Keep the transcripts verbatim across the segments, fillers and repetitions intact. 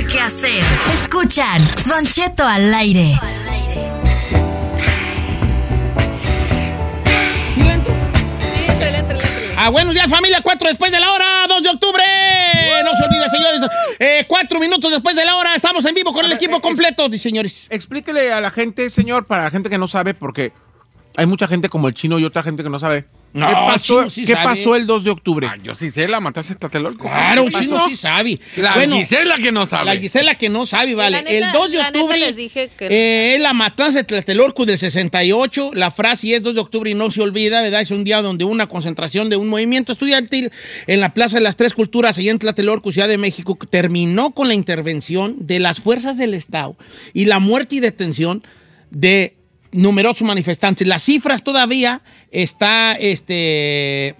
mejor que hacer. Escuchan Don Cheto al aire. Ah, buenos días, familia. Cuatro después de la hora, dos de octubre. Uh. No se olviden, señores. Eh, cuatro minutos después de la hora, estamos en vivo con a el ver, equipo eh, completo, ex- señores. Explíquele a la gente, señor, para la gente que no sabe, porque hay mucha gente como el Chino y otra gente que no sabe. No, ¿Qué pasó, Chino sí ¿qué sabe. pasó el dos de octubre? Ah, yo sí sé, la mataste en Tlatelolco. Claro, Chino sí sabe. La bueno, Gisela que no sabe. La Gisela que no sabe, vale. Neta, el dos de octubre les dije que... eh, es la matanza de Tlatelolco del sesenta y ocho. La frase es dos de octubre y no se olvida, ¿verdad? Es un día donde una concentración de un movimiento estudiantil en la Plaza de las Tres Culturas, allá en Tlatelolco, Ciudad de México, terminó con la intervención de las fuerzas del Estado y la muerte y detención de numerosos manifestantes. Las cifras todavía está, este,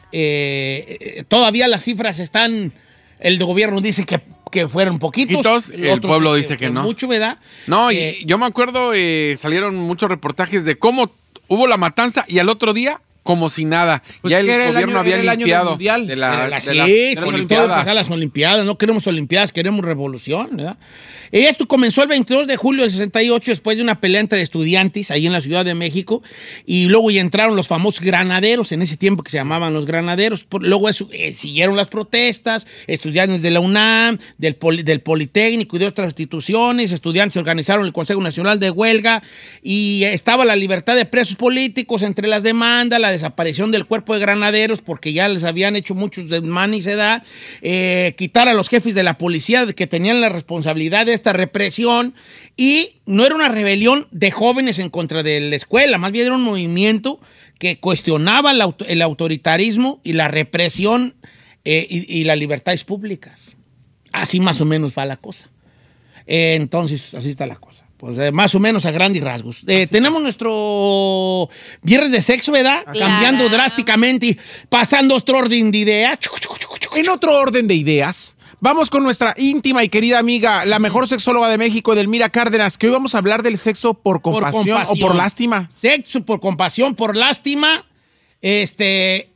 eh, todavía las cifras están, el gobierno dice que, que fueron poquitos. Poquitos, el pueblo que, dice que, que no. Mucho, ¿verdad? No, eh, y yo me acuerdo, eh, salieron muchos reportajes de cómo hubo la matanza y al otro día, como si nada. Pues ya el el gobierno año, había el año limpiado mundial. de, la, la, de sí, las, sí, de las todo Olimpiadas. pasar las Olimpiadas. No queremos Olimpiadas, queremos revolución, ¿verdad? Esto comenzó el veintidós de julio del sesenta y ocho, después de una pelea entre estudiantes ahí en la Ciudad de México, y luego ya entraron los famosos granaderos, en ese tiempo que se llamaban los granaderos. Por, luego eso, eh, siguieron las protestas, estudiantes de la UNAM, del, Poli, del Politécnico y de otras instituciones, estudiantes organizaron el Consejo Nacional de Huelga, y estaba la libertad de presos políticos entre las demandas, la desaparición del cuerpo de granaderos, porque ya les habían hecho muchos desmanes, ¿verdad? Eh, quitar a los jefes de la policía que tenían la responsabilidad de esta represión, y no era una rebelión de jóvenes en contra de la escuela, más bien era un movimiento que cuestionaba el, auto, el autoritarismo y la represión eh, y, y las libertades públicas. Así más o menos va la cosa. Eh, entonces, así está la cosa. Pues eh, más o menos a grandes rasgos. Eh, tenemos nuestro viernes de sexo, ¿verdad? Claro. Cambiando drásticamente y pasando otro orden de ideas. En otro orden de ideas, vamos con nuestra íntima y querida amiga, la mejor sexóloga de México, Edelmira Cárdenas, que hoy vamos a hablar del sexo por compasión, por compasión o por lástima. Sexo por compasión, por lástima. Este...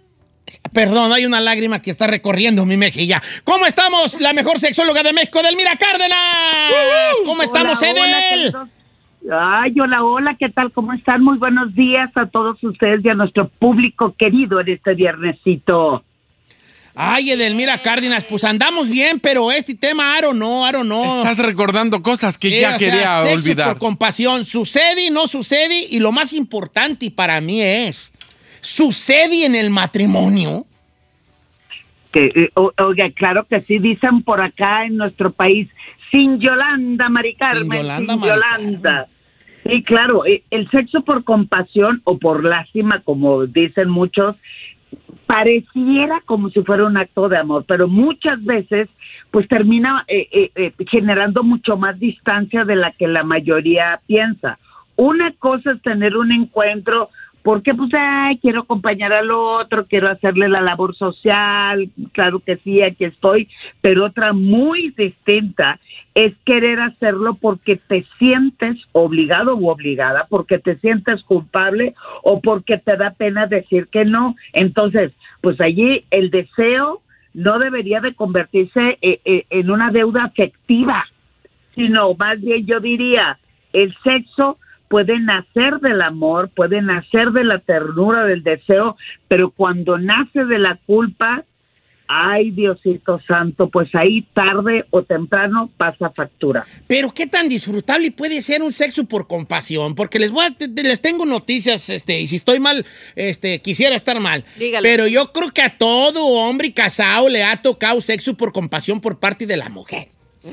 Perdón, hay una lágrima que está recorriendo mi mejilla. ¿Cómo estamos? La mejor sexóloga de México, Edelmira Cárdenas. Uh-huh. ¿Cómo estamos, Edel? Ay, hola, hola, ¿qué tal? ¿Cómo están? Muy buenos días a todos ustedes y a nuestro público querido en este viernesito. Ay, Edelmira Cárdenas, pues andamos bien, pero este tema, Aro, no, Aro, no. Estás recordando cosas que eh, ya quería sea, olvidar. Por compasión, sucede y no sucede, y lo más importante para mí es, ¿sucede en el matrimonio? Que, eh, oiga, claro que sí, dicen por acá en nuestro país, sin Yolanda, Mari Carmen, sin Yolanda. Sin Mari Yolanda. Sí, claro, el sexo por compasión o por lástima, como dicen muchos, pareciera como si fuera un acto de amor, pero muchas veces pues termina eh, eh, eh, generando mucho más distancia de la que la mayoría piensa. Una cosa es tener un encuentro porque pues, ay, quiero acompañar al otro, quiero hacerle la labor social, claro que sí, aquí estoy, pero otra muy distinta es querer hacerlo porque te sientes obligado u obligada, porque te sientes culpable o porque te da pena decir que no. Entonces, pues allí el deseo no debería de convertirse eh, eh, en una deuda afectiva, sino más bien yo diría, el sexo puede nacer del amor, puede nacer de la ternura, del deseo, pero cuando nace de la culpa, ay, Diosito Santo, pues ahí tarde o temprano pasa factura. Pero qué tan disfrutable puede ser un sexo por compasión, porque les voy a, les tengo noticias, este, y si estoy mal, este, quisiera estar mal. Dígale. Pero yo creo que a todo hombre casado le ha tocado sexo por compasión por parte de la mujer.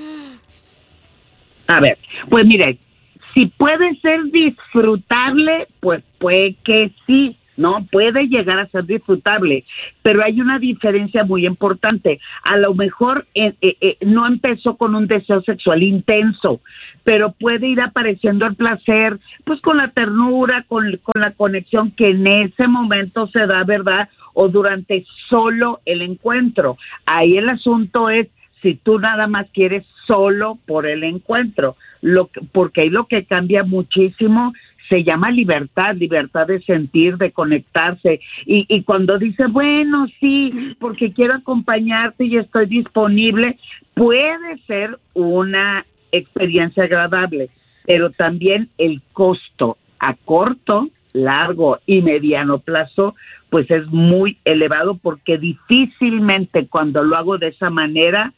A ver, pues mire, si puede ser disfrutable, pues puede que sí, ¿no? Puede llegar a ser disfrutable, pero hay una diferencia muy importante. A lo mejor eh, eh, eh, no empezó con un deseo sexual intenso, pero puede ir apareciendo el placer, pues con la ternura, con, con la conexión que en ese momento se da, ¿verdad? O durante solo el encuentro. Ahí el asunto es si tú nada más quieres solo por el encuentro, lo que, porque ahí lo que cambia muchísimo se llama libertad, libertad de sentir, de conectarse. Y, y cuando dice, bueno, sí, porque quiero acompañarte y estoy disponible, puede ser una experiencia agradable, pero también el costo a corto, largo y mediano plazo, pues es muy elevado, porque difícilmente cuando lo hago de esa manera,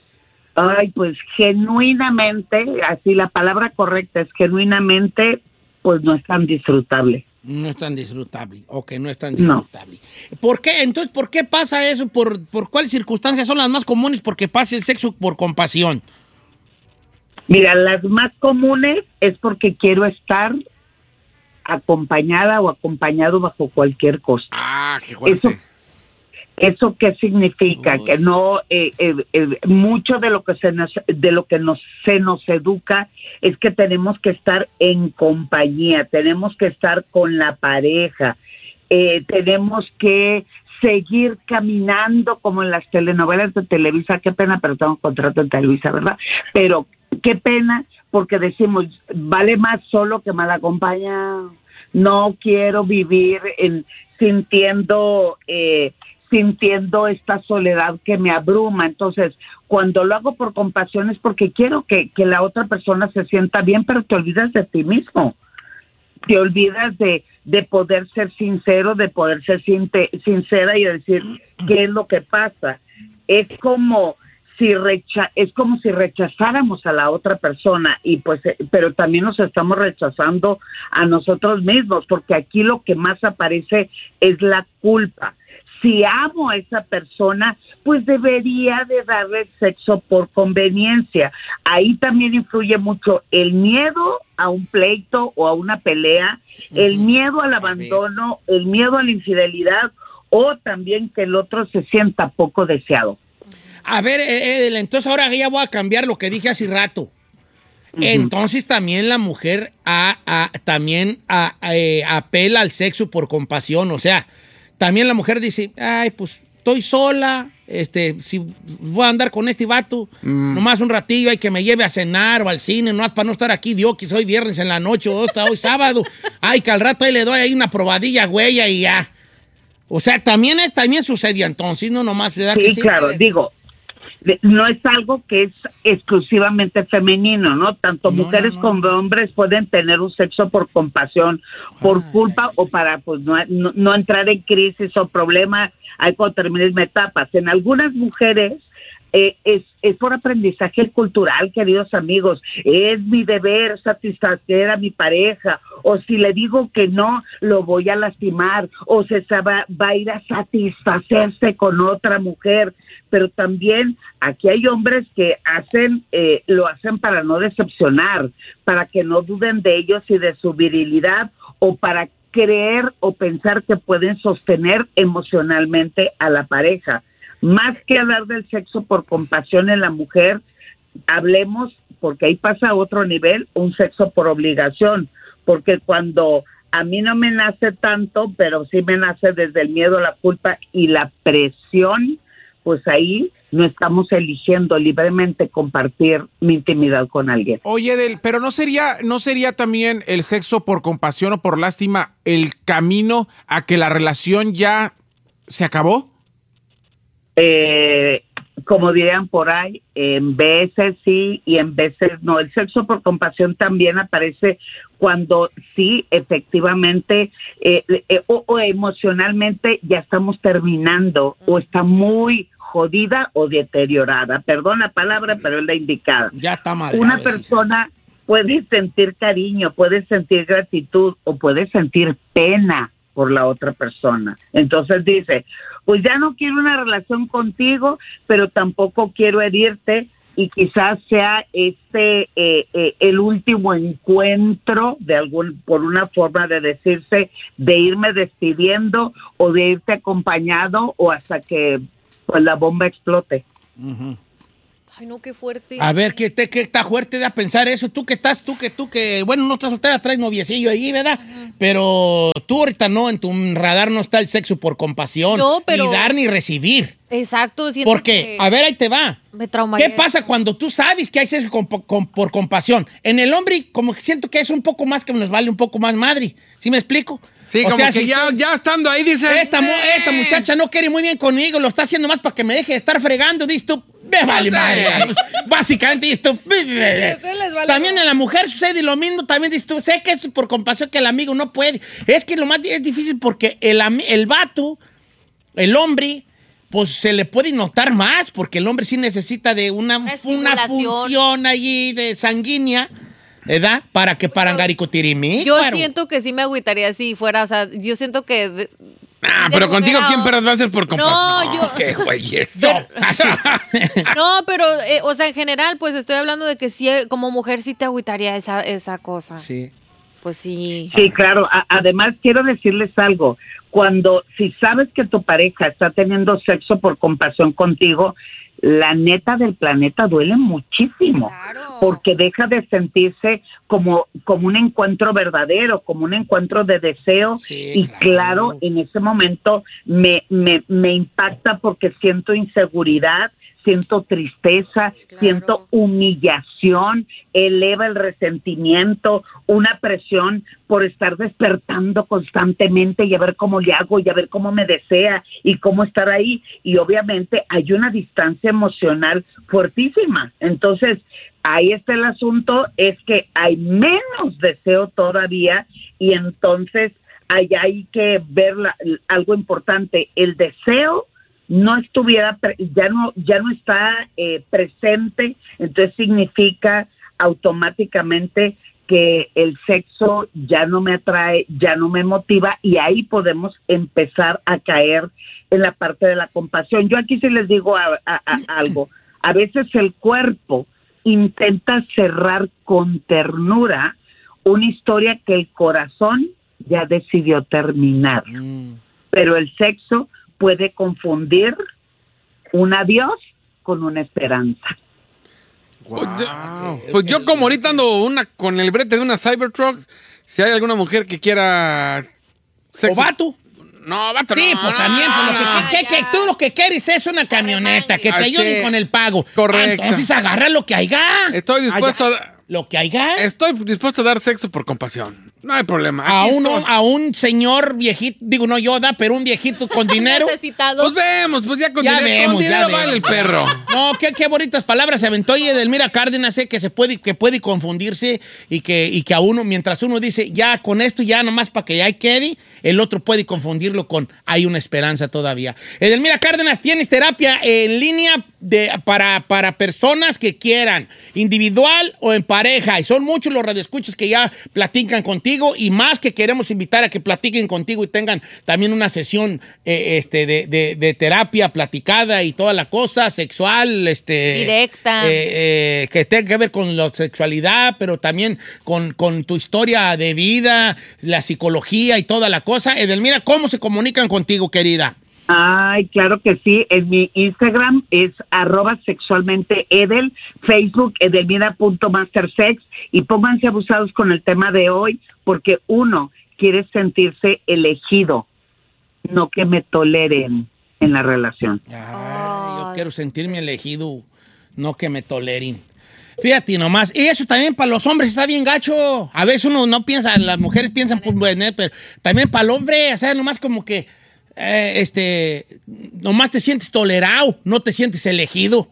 ay, pues genuinamente, así la palabra correcta es genuinamente, pues no es tan disfrutable. No es tan disfrutable, ok, no es tan disfrutable. No. ¿Por qué? Entonces, ¿por qué pasa eso? ¿Por, por cuáles circunstancias son las más comunes porque pasa el sexo por compasión? Mira, las más comunes es porque quiero estar acompañada o acompañado bajo cualquier costo. Ah, qué fuerte. Eso, ¿Eso qué significa? Uy. Que no, eh, eh, eh, mucho de lo que se nos, de lo que nos, se nos educa es que tenemos que estar en compañía, tenemos que estar con la pareja, eh, tenemos que seguir caminando como en las telenovelas de Televisa. Qué pena, pero tengo un contrato en Televisa, ¿verdad? Pero qué pena, porque decimos, vale más solo que mal acompañado. No quiero vivir en sintiendo eh, sintiendo esta soledad que me abruma. Entonces, cuando lo hago por compasión es porque quiero que, que la otra persona se sienta bien, pero te olvidas de ti mismo. Te olvidas de, de poder ser sincero, de poder ser sinte, sincera y decir qué es lo que pasa. Es como si recha es como si rechazáramos a la otra persona, y pues pero también nos estamos rechazando a nosotros mismos, porque aquí lo que más aparece es la culpa. Si amo a esa persona, pues debería de darle sexo por conveniencia. Ahí también influye mucho el miedo a un pleito o a una pelea, uh-huh. el miedo al abandono, el miedo a la infidelidad, o también que el otro se sienta poco deseado. A ver, Edel, entonces ahora ya voy a cambiar lo que dije hace rato. Uh-huh. Entonces también la mujer a, a, también a, a, eh, apela al sexo por compasión. O sea, también la mujer dice, ay, pues estoy sola, este, si voy a andar con este vato, mm. nomás un ratillo, hay que me lleve a cenar o al cine, nomás para no estar aquí, Dios, que hoy viernes en la noche o hasta hoy sábado. Ay, que al rato ahí le doy ahí una probadilla, güey, y ya. O sea, también, también sucedía entonces, no nomás. ¿Verdad sí, que sí? Claro, digo, no es algo que es exclusivamente femenino, ¿no? Tanto no, mujeres no, no. como hombres pueden tener un sexo por compasión, por ay, culpa ay, o para pues no, no, no entrar en crisis o problema hay cuando termines etapas. En algunas mujeres eh, es, es por aprendizaje cultural, queridos amigos. Es mi deber satisfacer a mi pareja, o si le digo que no, lo voy a lastimar, o se va, va a ir a satisfacerse con otra mujer. Pero también aquí hay hombres que hacen, eh, lo hacen para no decepcionar, para que no duden de ellos y de su virilidad, o para creer o pensar que pueden sostener emocionalmente a la pareja. Más que hablar del sexo por compasión en la mujer, hablemos, porque ahí pasa a otro nivel, un sexo por obligación, porque cuando a mí no me nace tanto, pero sí me nace desde el miedo, la culpa y la presión, pues ahí no estamos eligiendo libremente compartir mi intimidad con alguien. Oye, Edel, pero no sería, no sería también el sexo por compasión o por lástima el camino a que la relación ya se acabó? Eh, como dirían por ahí, en veces sí y en veces no. El sexo por compasión también aparece cuando sí, efectivamente, eh, eh, o, o emocionalmente ya estamos terminando, o está muy jodida o deteriorada. Perdón la palabra, pero es la indicada. Ya está mal. Una persona puede sentir cariño, puede sentir gratitud o puede sentir pena por la otra persona. Entonces dice, pues ya no quiero una relación contigo, pero tampoco quiero herirte, y quizás sea este eh, eh, el último encuentro de algún, por una forma de decirse, de irme despidiendo o de irte acompañado o hasta que pues la bomba explote. Uh-huh. Ay, no, qué fuerte. A ver, ¿qué, te, qué está fuerte de pensar eso? Tú que estás, tú que, tú que, bueno, no estás soltera, traes noviecillo ahí, ¿verdad? Uh-huh. Pero tú ahorita no, en tu radar no está el sexo por compasión. No, pero... Ni dar ni recibir. Exacto. Porque, que a ver, ahí te va. Me traumaría. ¿Qué pasa cuando tú sabes que hay sexo con, con, por compasión? En el hombre, como que siento que es un poco más, que nos vale un poco más madre. ¿Sí me explico? Sí, o como sea, que si ya, tú, ya estando ahí dice... Esta, eh. esta muchacha no quiere muy bien conmigo, lo está haciendo más para que me deje de estar fregando, dices tú, me vale madre. Básicamente, dices tú... Vale. También a la mujer sucede lo mismo, también dices tú, sé que es por compasión que el amigo no puede. Es que lo más es difícil porque el, el vato, el hombre... pues se le puede notar más, porque el hombre sí necesita de una, una función allí de sanguínea, ¿verdad? Para que parangaricotirimí. Yo claro. siento que sí me agüitaría si fuera, o sea, yo siento que... De, ah, de pero mujer, contigo, ¿quién perras va a ser por compasión? No, no, yo... qué güey es. Pero, no, pero, eh, o sea, en general, pues estoy hablando de que sí, como mujer sí te agüitaría esa, esa cosa. Sí. Pues sí. Sí, claro. A- además, quiero decirles algo. Cuando, si sabes que tu pareja está teniendo sexo por compasión contigo, la neta del planeta duele muchísimo. Claro. Porque deja de sentirse como, como un encuentro verdadero, como un encuentro de deseo. Sí, y claro. claro, en ese momento me, me, me impacta porque siento inseguridad, siento tristeza, claro. siento humillación, eleva el resentimiento, una presión por estar despertando constantemente y a ver cómo le hago y a ver cómo me desea y cómo estar ahí. Y obviamente hay una distancia emocional fuertísima. Entonces, ahí está el asunto, es que hay menos deseo todavía y entonces hay, hay que ver la, algo importante. El deseo no estuviera, ya no, ya no está eh, presente, entonces significa automáticamente que el sexo ya no me atrae, ya no me motiva, y ahí podemos empezar a caer en la parte de la compasión. Yo aquí sí les digo a, a, a algo, a veces el cuerpo intenta cerrar con ternura una historia que el corazón ya decidió terminar, mm. pero el sexo puede confundir un adiós con una esperanza. Wow. Pues, yo, pues yo como ahorita ando una, con el brete de una Cybertruck, si hay alguna mujer que quiera sexo. ¿O vato? No, vato sí, no. pues también, pues, lo que, Ah, que, que, que tú lo que quieres es una camioneta, que te ah, ayuden sí. con el pago. Correcto. Ah, entonces agarra lo que haya. Estoy dispuesto Ay, a... Lo que haya. Estoy dispuesto a dar sexo por compasión. No hay problema. A, Aquí uno, estoy. a un señor viejito, digo no Yoda, pero un viejito con dinero. Necesitado. Pues vemos, pues ya con Ya dinero, vemos, con dinero ya vale vemos. el perro. No, qué, qué bonitas palabras se aventó y Edelmira Cárdenas, eh, que se puede, que puede confundirse y que, y que a uno, mientras uno dice, ya con esto, ya nomás para que ya quede, el otro puede confundirlo con hay una esperanza todavía. Edelmira Cárdenas, tienes terapia en línea de, para, para personas que quieran, individual o en pareja, y son muchos los radioescuchas que ya platican contigo y más que queremos invitar a que platiquen contigo y tengan también una sesión eh, este, de, de, de terapia platicada y toda la cosa sexual, este, directa, eh, eh, que tenga que ver con la sexualidad, pero también con, con tu historia de vida, la psicología y toda la cosa. Edelmira, ¿cómo se comunican contigo, querida? Ay, claro que sí. En mi Instagram es arroba sexualmente edel, Facebook edelmira punto mastersex, y pónganse abusados con el tema de hoy porque uno quiere sentirse elegido, no que me toleren en la relación. Ay, yo quiero sentirme elegido, no que me toleren. Fíjate nomás, y eso también para los hombres está bien gacho. A veces uno no piensa, las mujeres piensan, pues bueno, pero también para el hombre, o sea, nomás como que Eh, este, nomás te sientes tolerado, no te sientes elegido.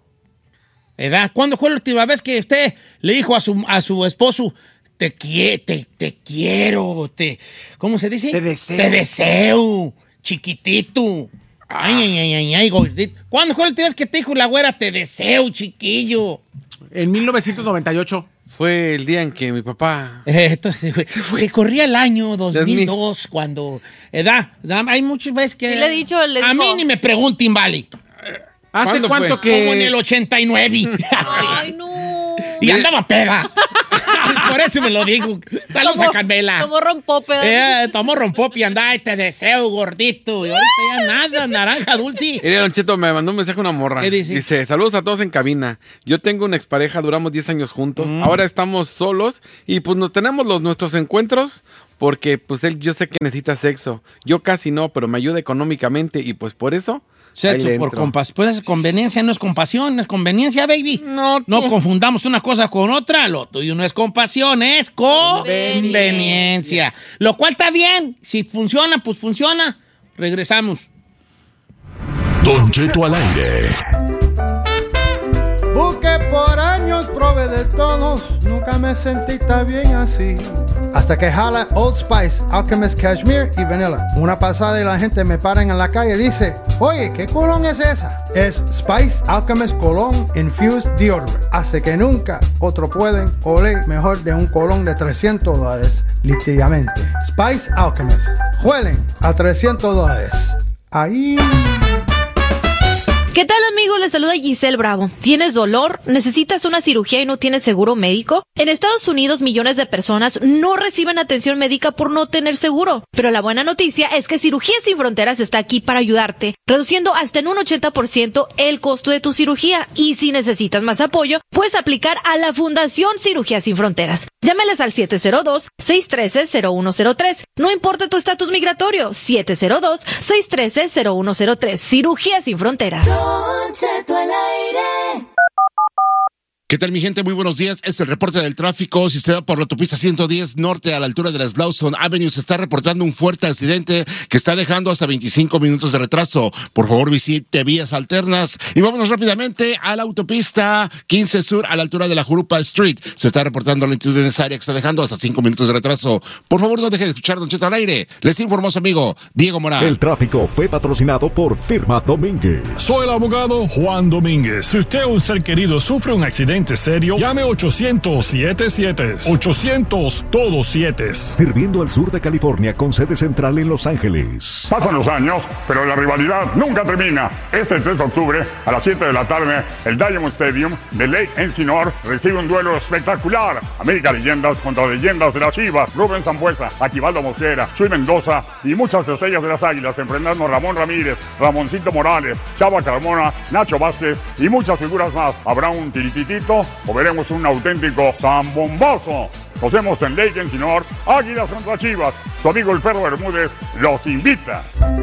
¿Verdad? ¿Cuándo fue la última vez que usted le dijo a su, a su esposo, te, qui- te, te quiero, te, ¿cómo se dice? Te deseo. Te deseo, chiquitito. Ay, ay, ay, ay, ay, gordito. ¿Cuándo fue la última vez que te dijo la güera, te deseo, chiquillo? En mil novecientos noventa y ocho. Fue el día en que mi papá... Eh, entonces, se fue. Corría el año dos mil dos, cuando... Edad, hay muchas veces que... Sí le he dicho, le a dijo. mí ni me pregunten, vale. ¿Hace ¿Cuándo cuánto fue? que...? Como en el ochenta y nueve. Ay, no. Y andaba peda. Por eso me lo digo. Saludos Tomó- a Carmela. Tomó rompope. Eh, tomó rompopi, anda, te deseo, gordito. Y ahorita ya nada, naranja dulce. Mira, Don Cheto, me mandó un mensaje una morra. ¿Qué dice? Dice, saludos a todos en cabina. Yo tengo una expareja, duramos diez años juntos. Mm. Ahora estamos solos y pues nos tenemos los nuestros encuentros porque pues él yo sé que necesita sexo. Yo casi no, pero me ayuda económicamente y pues por eso... Sexo ahí le por entro. compasión. Pues conveniencia no es compasión, es conveniencia, baby. No, No tú- confundamos una cosa con otra. Lo tuyo no es compasión, es conveniencia. Lo cual está bien. Si funciona, pues funciona. Regresamos. Don Cheto al aire. Busqué por años, probé de todos, nunca me sentí tan bien así. Hasta que jala Old Spice, Alchemist Cashmere y Vanilla. Una pasada y la gente me paran en la calle y dice, oye, ¿qué colón es esa? Es Spice Alchemist Cologne Infused Deodorant. Hace que nunca otro pueden oler mejor de un colón de trescientos dólares, literalmente. Spice Alchemist. Huelen a trescientos dólares. Ahí... ¿Qué tal, amigos? Les saluda Giselle Bravo. ¿Tienes dolor? ¿Necesitas una cirugía y no tienes seguro médico? En Estados Unidos, millones de personas no reciben atención médica por no tener seguro. Pero la buena noticia es que Cirugías Sin Fronteras está aquí para ayudarte, reduciendo hasta en un ochenta por ciento el costo de tu cirugía. Y si necesitas más apoyo, puedes aplicar a la Fundación Cirugías Sin Fronteras. Llámales al siete cero dos, seis uno tres, cero uno cero tres. No importa tu estatus migratorio, siete cero dos, seis uno tres, cero uno cero tres. Cirugías Sin Fronteras. Don Cheto al aire. ¿Qué tal, mi gente? Muy buenos días. Este es el reporte del tráfico. Si usted va por la autopista ciento diez norte a la altura de la Slauson Avenue, se está reportando un fuerte accidente que está dejando hasta veinticinco minutos de retraso. Por favor, visite vías alternas. Y vámonos rápidamente a la autopista quince Sur a la altura de la Jurupa Street. Se está reportando lentitud en esa área que está dejando hasta cinco minutos de retraso. Por favor, no deje de escuchar Don Cheto al aire. Les informó su amigo Diego Morán. El tráfico fue patrocinado por Firma Domínguez. Soy el abogado Juan Domínguez. Si usted o un ser querido sufre un accidente serio, llame ochocientos siete siete. ochocientos todos siete. Sirviendo al sur de California con sede central en Los Ángeles. Pasan los años, pero la rivalidad nunca termina. Este tres de octubre, a las siete de la tarde, el Diamond Stadium de Lake Elsinore recibe un duelo espectacular. América Leyendas contra leyendas de las Chivas. Rubén Sambuesa, Aquivaldo Mosquera, Chuy Mendoza y muchas estrellas de las Águilas, enfrentando a Ramón Ramírez, Ramoncito Morales, Chava Carmona, Nacho Vázquez y muchas figuras más. ¿Habrá un tirititito o veremos un auténtico zambombazo? Nos vemos en Lake Elsinore, Águilas contra Chivas. Su amigo el Perro Bermúdez los invita.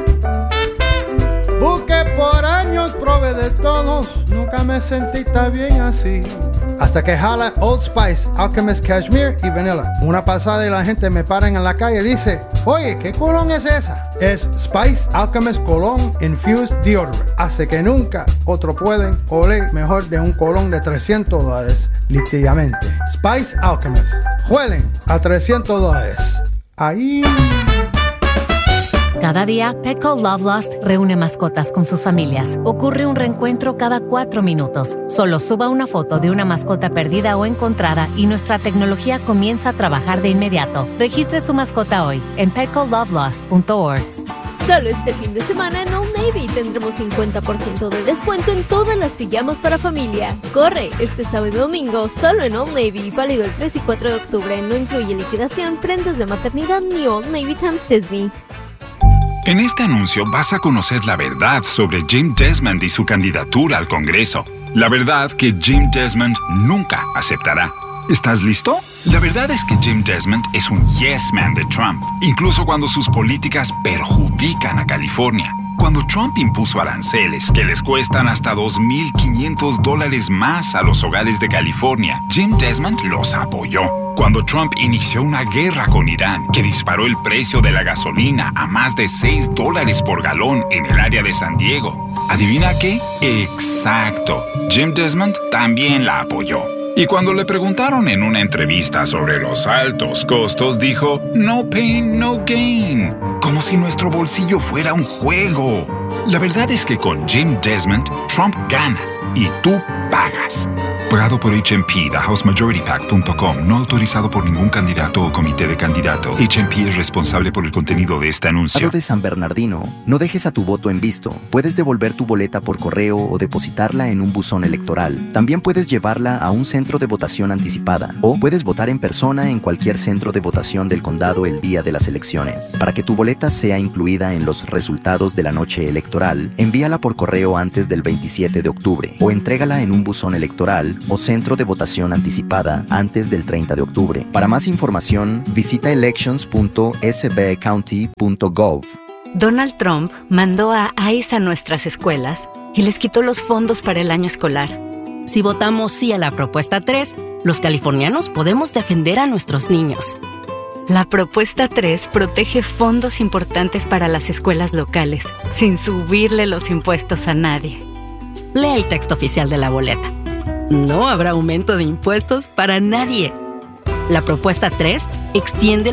Busqué por años, probé de todos, nunca me sentí tan bien así. Hasta que jala Old Spice, Alchemist Cashmere y Vanilla. Una pasada y la gente me paran en la calle y dice, oye, ¿qué colón es esa? Es Spice Alchemist Cologne Infused Deodorant. Hace que nunca otro pueden oler mejor de un colón de trescientos dólares, literalmente. Spice Alchemist. Huelen a trescientos dólares. Ahí... Cada día, Petco Love Lost reúne mascotas con sus familias. Ocurre un reencuentro cada cuatro minutos. Solo suba una foto de una mascota perdida o encontrada y nuestra tecnología comienza a trabajar de inmediato. Registre su mascota hoy en petco love lost punto org. Solo este fin de semana en Old Navy tendremos cincuenta por ciento de descuento en todas las pijamas para familia. Corre, este sábado y domingo, solo en Old Navy, válido el tres y cuatro de octubre. No incluye liquidación, prendas de maternidad ni Old Navy times Disney. En este anuncio vas a conocer la verdad sobre Jim Desmond y su candidatura al Congreso. La verdad que Jim Desmond nunca aceptará. ¿Estás listo? La verdad es que Jim Desmond es un yes man de Trump, incluso cuando sus políticas perjudican a California. Cuando Trump impuso aranceles que les cuestan hasta dos mil quinientos dólares más a los hogares de California, Jim Desmond los apoyó. Cuando Trump inició una guerra con Irán que disparó el precio de la gasolina a más de seis dólares por galón en el área de San Diego, ¿adivina qué? Exacto. Jim Desmond también la apoyó. Y cuando le preguntaron en una entrevista sobre los altos costos, dijo, no pain, no gain. Como si nuestro bolsillo fuera un juego. La verdad es que con Jim Desmond, Trump gana y tú pagas. Pagado por H M P, the house majority pack punto com. No autorizado por ningún candidato o comité de candidato. H M P es responsable por el contenido de este anuncio. De San Bernardino, no dejes a tu voto en visto. Puedes devolver tu boleta por correo o depositarla en un buzón electoral. También puedes llevarla a un centro de votación anticipada o puedes votar en persona en cualquier centro de votación del condado el día de las elecciones. Para que tu boleta sea incluida en los resultados de la noche electoral, envíala por correo antes del veintisiete de octubre o entrégala en un buzón electoral o centro de votación anticipada antes del treinta de octubre. Para más información, visita elections punto s b county punto gov. Donald Trump mandó a ICE a nuestras escuelas y les quitó los fondos para el año escolar. Si votamos sí a la propuesta tres, los californianos podemos defender a nuestros niños. La propuesta tres protege fondos importantes para las escuelas locales, sin subirle los impuestos a nadie. Lee el texto oficial de la boleta. No habrá aumento de impuestos para nadie. La propuesta tres extiende